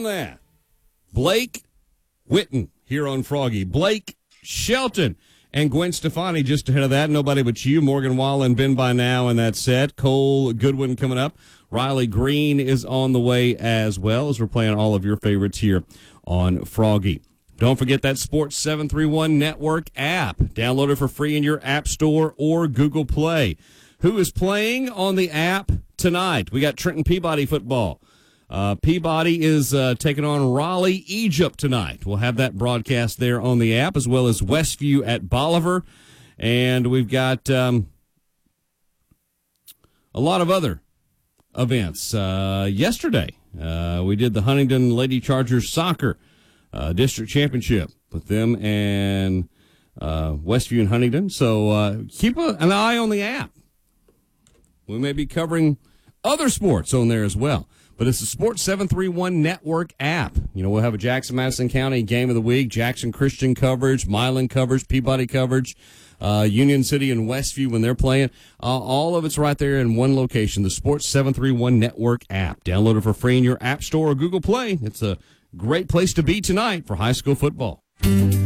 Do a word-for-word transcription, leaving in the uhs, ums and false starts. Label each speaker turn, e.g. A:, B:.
A: on that. Blake Witten here on Froggy. Blake Shelton and Gwen Stefani just ahead of that. Nobody But You. Morgan Wallen, Ben By Now in that set. Cole Goodwin coming up. Riley Green is on the way as well as we're playing all of your favorites here on Froggy. Don't forget that Sports seven three one Network app. Download it for free in your App Store or Google Play. Who is playing on the app tonight? We got Trenton Peabody football. Uh, Peabody is uh, taking on Raleigh, Egypt tonight. We'll have that broadcast there on the app, as well as Westview at Bolivar. And we've got um, a lot of other events. Uh, yesterday, uh, we did the Huntington Lady Chargers soccer uh, district championship with them and uh, Westview and Huntington. So uh, keep a, an eye on the app. We may be covering other sports on there as well. But it's the Sports seven three one Network app. You know, we'll have a Jackson-Madison County Game of the Week, Jackson Christian coverage, Milan coverage, Peabody coverage, uh, Union City and Westview when they're playing. Uh, all of it's right there in one location, the Sports seven three one Network app. Download it for free in your App Store or Google Play. It's a great place to be tonight for high school football.